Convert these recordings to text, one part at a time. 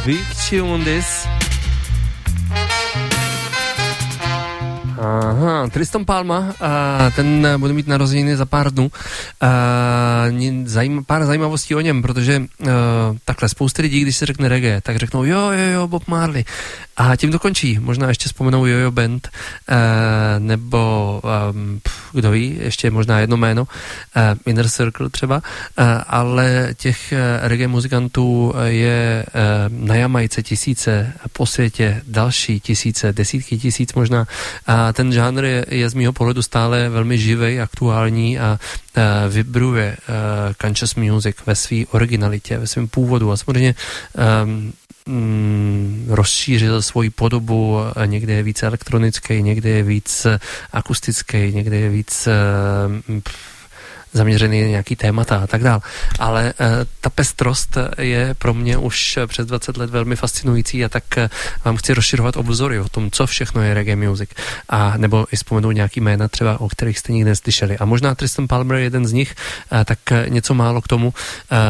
Vichy Undis. Aha, Tristan Palma, ten bude mít narozeniny za pár dnů. Pár zajímavostí o něm, protože takhle spousty lidí, když se řekne reggae, tak řeknou jo, Bob Marley. A tím to končí. Možná ještě vzpomenou Yo-Yo Band, nebo kdo ví, ještě možná jedno jméno, Inner Circle třeba, ale těch reggae muzikantů je na Jamajce tisíce, po světě další tisíce, desítky tisíc možná. A ten žánr je z mýho pohledu stále velmi živej, aktuální a vibruje conscious music ve své originalitě, ve svém původu a samozřejmě rozšířil svoji podobu, někde je víc elektronický, někde je víc akustický, někde je víc zaměřený na nějaký témata a tak dál. Ale ta pestrost je pro mě už přes 20 let velmi fascinující a tak vám chci rozširovat obzory o tom, co všechno je reggae music. A nebo i vzpomenout nějaký jména třeba, o kterých jste nikdy neslyšeli. A možná Tristan Palmer je jeden z nich, tak něco málo k tomu.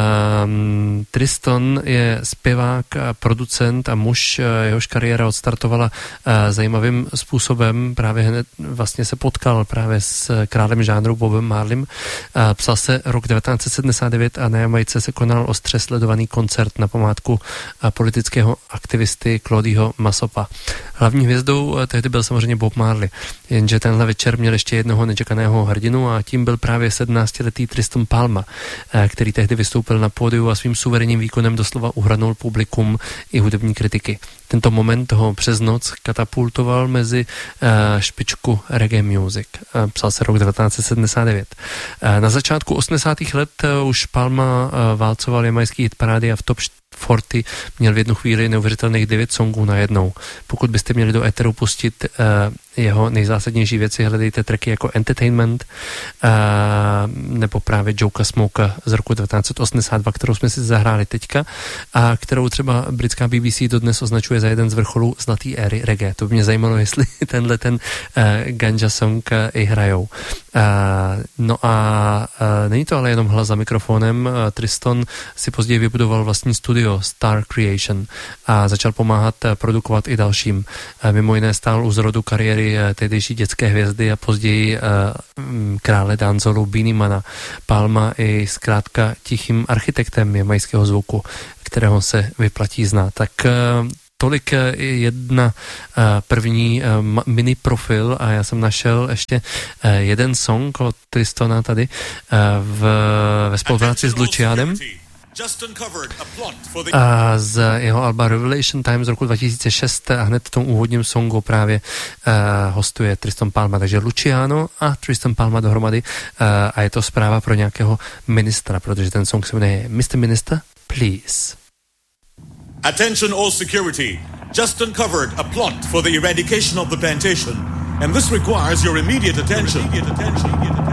Tristan je zpěvák, producent a muž, jehož kariéra odstartovala zajímavým způsobem. Právě hned vlastně se potkal právě s králem žánru Bobem Marleym. Psal se rok 1979 a na Jamajce se konal ostře sledovaný koncert na památku politického aktivisty Claudeho Masopa. Hlavní hvězdou tehdy byl samozřejmě Bob Marley, jenže tenhle večer měl ještě jednoho nečekaného hrdinu a tím byl právě 17letý Tristan Palma, který tehdy vystoupil na pódiu a svým suverénním výkonem doslova uhranul publikum i hudební kritiky. Tento moment ho přes noc katapultoval mezi špičku reggae music. Psal se rok 1979. Na začátku 80. let už Palma válcoval jamajský hitparády a v top 40 měl v jednu chvíli neuvěřitelných 9 songů najednou. Pokud byste měli do éteru pustit jeho nejzásadnější věci, hledejte tracky jako Entertainment nebo právě Joka Smoka z roku 1982, kterou jsme si zahráli teďka a kterou třeba britská BBC dodnes označuje za jeden z vrcholů zlatý éry reggae. To by mě zajímalo, jestli tenhle Ganja song i hrajou. No a není to ale jenom hlas za mikrofonem. Tristan si později vybudoval vlastní studio Star Creation a začal pomáhat produkovat i dalším. Mimo jiné stál u zrodu kariéry tehdejší dětské hvězdy a později krále dancehall Beenie Mana. Palma i zkrátka tichým architektem jamajského zvuku, kterého se vyplatí znát. Tak tolik jedna první mini profil a já jsem našel ještě jeden song od Tristana tady ve spolupráci s Lucianem a z jeho alba Revelation Time z roku 2006 a hned v tom úvodním songu právě hostuje Tristan Palma, takže Luciano a Tristan Palma dohromady a je to zpráva pro nějakého ministra, protože ten song se jmenuje Mr. Minister, Please. Attention all security. Just uncovered a plot for the eradication of the plantation, and this requires your immediate attention.